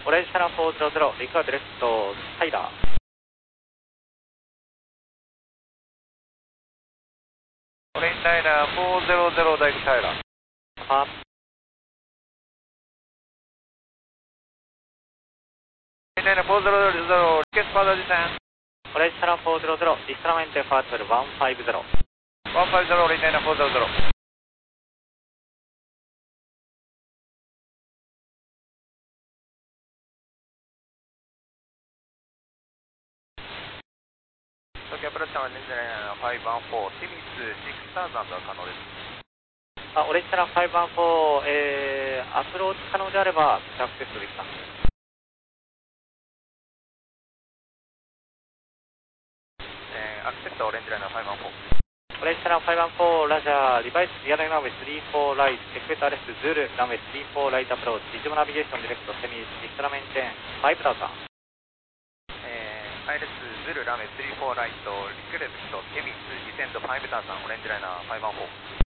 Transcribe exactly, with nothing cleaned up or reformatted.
オレンジチャナルフォーゼロゼロ、リカードレスト、タイラー。 オレンジタイラーフォーゼロゼロ、ダイブタイラー。 パー。 オレンジタイラーフォーゼロゼロ、リクエストファーダーディセン。 オレンジチャナルフォーゼロゼロ、リストラメンテファーツェルワンファイブゼロ。 ワンファイブゼロ、オレンジタイラーフォーゼロゼロ。東京アプローチのオレンジタイラーファイブワンフォー、ティミスろくさんぜろ可能です。 あ、オレンジチャナルファイブワンフォー、えー、アプローチ可能であれば、アクセスできます。 えー、アクセストオレンジライナーファイブワンフォー。 オレンジチャナルファイブワンフォー、ラジャー、リバイス、リアルランウェイスリーフォーライト、エクベーターレス、ズール、ランウェイスリーフォーライトアプローチ、リズムナビゲーション、ディレクト、セミ、リストラメンテン、ファイブタウザン。 えー、アイレス、ズル、ラメ、スリーフォーライト、リクレスト、テミス、ディセント、ファイブタウザン、オレンジライナーファイブワンフォー。